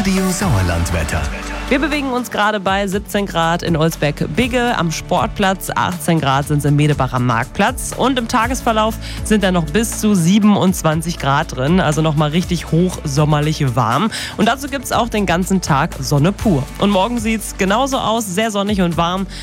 Radio Sauerlandwetter. Wir bewegen uns gerade bei 17 Grad in Olsberg-Bigge am Sportplatz, 18 Grad sind es im Medebacher Marktplatz und im Tagesverlauf sind da noch bis zu 27 Grad drin, also nochmal richtig hochsommerlich warm. Und dazu gibt es auch den ganzen Tag Sonne pur. Und morgen sieht es genauso aus, sehr sonnig und warm.